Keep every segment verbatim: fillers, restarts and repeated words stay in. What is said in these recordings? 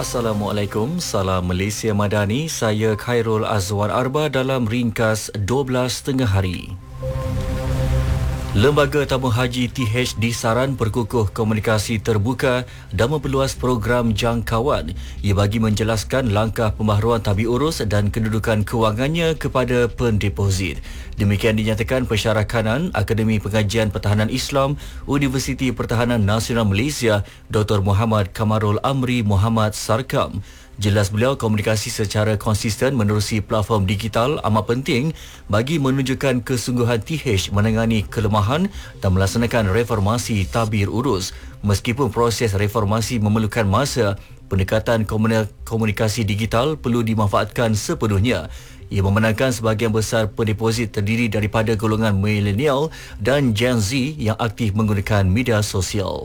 Assalamualaikum, salam Malaysia Madani. Saya Khairul Azwan Arba dalam ringkas dua belas tengah hari. Lembaga Tabung Haji T H disaran perkukuh komunikasi terbuka dan memperluas program jangkauan. Ia bagi menjelaskan langkah pembaharuan tabi urus dan kedudukan kewangannya kepada pendeposit. Demikian dinyatakan Pensyarah Kanan Akademi Pengajian Pertahanan Islam Universiti Pertahanan Nasional Malaysia Doktor Muhammad Kamarul Amri Muhammad Sarkam. Jelas beliau, komunikasi secara konsisten menerusi platform digital amat penting bagi menunjukkan kesungguhan T H menangani kelemahan dan melaksanakan reformasi tabir urus. Meskipun proses reformasi memerlukan masa, pendekatan komunikasi digital perlu dimanfaatkan sepenuhnya. Ia membenarkan sebahagian besar pendeposit terdiri daripada golongan milenial dan Gen Z yang aktif menggunakan media sosial.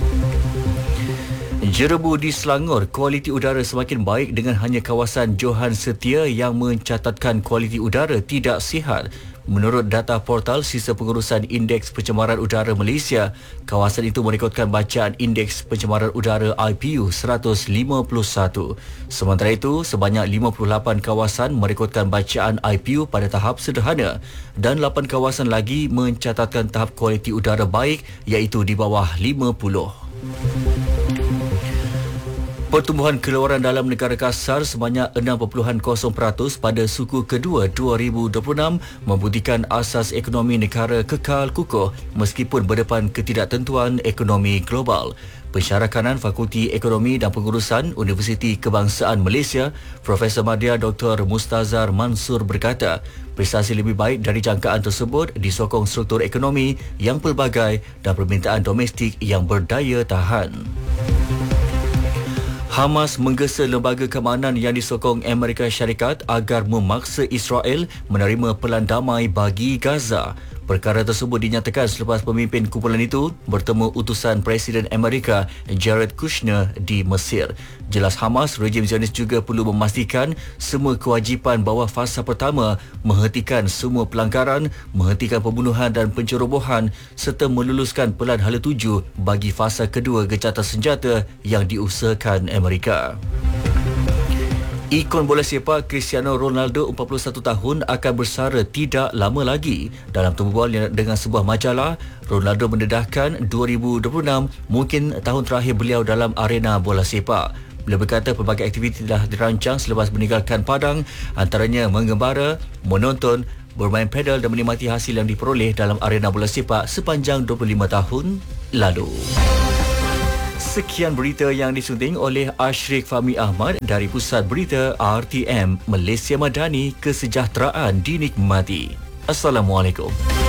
Jerebu di Selangor, kualiti udara semakin baik dengan hanya kawasan Johan Setia yang mencatatkan kualiti udara tidak sihat. Menurut data portal Sistem Pengurusan Indeks Pencemaran Udara Malaysia, kawasan itu merekodkan bacaan Indeks Pencemaran Udara I P U seratus lima puluh satu. Sementara itu, sebanyak lima puluh lapan kawasan merekodkan bacaan I P U pada tahap sederhana dan lapan kawasan lagi mencatatkan tahap kualiti udara baik iaitu di bawah lima puluh. Pertumbuhan keluaran dalam negara kasar sebanyak enam perpuluhan kosong peratus pada suku kedua dua ribu dua puluh enam membuktikan asas ekonomi negara kekal kukuh meskipun berdepan ketidaktentuan ekonomi global. Pensyarah Kanan Fakulti Ekonomi dan Pengurusan Universiti Kebangsaan Malaysia, Profesor Madya Doktor Mustazar Mansur berkata, prestasi lebih baik dari jangkaan tersebut disokong struktur ekonomi yang pelbagai dan permintaan domestik yang berdaya tahan. Hamas menggesa lembaga keamanan yang disokong Amerika Syarikat agar memaksa Israel menerima pelan damai bagi Gaza. Perkara tersebut dinyatakan selepas pemimpin kumpulan itu bertemu utusan Presiden Amerika Jared Kushner di Mesir. Jelas Hamas, rejim Zionis juga perlu memastikan semua kewajipan bawah fasa pertama, menghentikan semua pelanggaran, menghentikan pembunuhan dan pencerobohan serta meluluskan pelan hala tuju bagi fasa kedua gencatan senjata yang diusahakan Amerika. Ikon bola sepak Cristiano Ronaldo empat puluh satu tahun akan bersara tidak lama lagi. Dalam tumbuhan dengan sebuah majalah, Ronaldo mendedahkan dua ribu dua puluh enam mungkin tahun terakhir beliau dalam arena bola sepak. Beliau berkata pelbagai aktiviti telah dirancang selepas meninggalkan padang, antaranya mengembara, menonton, bermain pedal dan menikmati hasil yang diperoleh dalam arena bola sepak sepanjang dua puluh lima tahun lalu. Sekian berita yang disunting oleh Ashrik Fahmi Ahmad dari Pusat Berita R T M Malaysia Madani. Kesejahteraan dinikmati. Assalamualaikum.